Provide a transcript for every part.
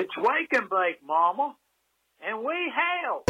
It's Wake and Bake, Mama, and we hail.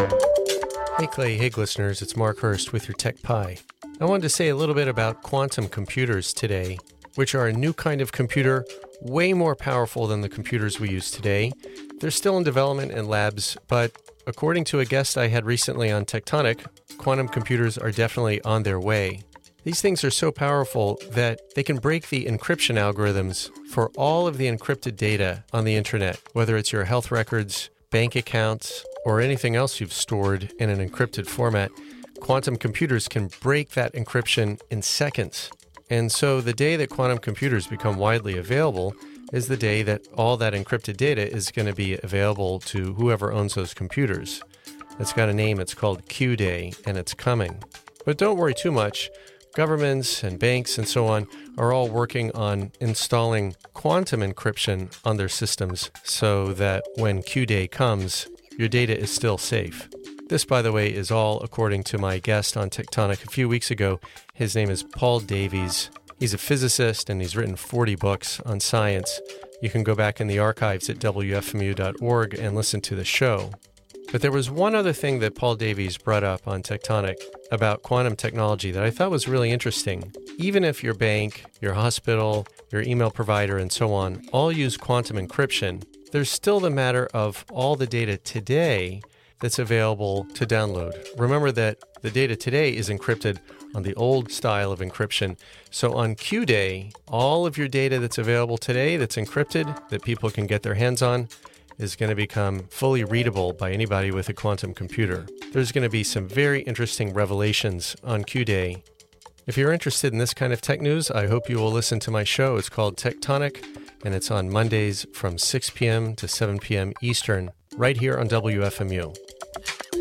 Hey Clay, hey listeners, it's Mark Hurst with your Tech Pie. I wanted to say a little bit about quantum computers today, which are a new kind of computer, way more powerful than the computers we use today. They're still in development in labs, but according to a guest I had recently on Tectonic, quantum computers are definitely on their way. These things are so powerful that they can break the encryption algorithms for all of the encrypted data on the internet, whether it's your health records, bank accounts, or anything else you've stored in an encrypted format. Quantum computers can break that encryption in seconds. And so the day that quantum computers become widely available is the day that all that encrypted data is going to be available to whoever owns those computers. It's got a name, it's called Q-Day, and it's coming. But don't worry too much. Governments and banks and so on are all working on installing quantum encryption on their systems so that when Q-Day comes, your data is still safe. This, by the way, is all according to my guest on Tectonic a few weeks ago. His name is Paul Davies. He's a physicist and he's written 40 books on science. You can go back in the archives at wfmu.org and listen to the show. But there was one other thing that Paul Davies brought up on Tectonic about quantum technology that I thought was really interesting. Even if your bank, your hospital, your email provider, and so on all use quantum encryption, there's still the matter of all the data today that's available to download. Remember that the data today is encrypted on the old style of encryption. So on Q-Day, all of your data that's available today that's encrypted, that people can get their hands on, is going to become fully readable by anybody with a quantum computer. There's going to be some very interesting revelations on Q-Day. If you're interested in this kind of tech news, I hope you will listen to my show. It's called Tectonic, and it's on Mondays from 6 p.m. to 7 p.m. Eastern, right here on WFMU.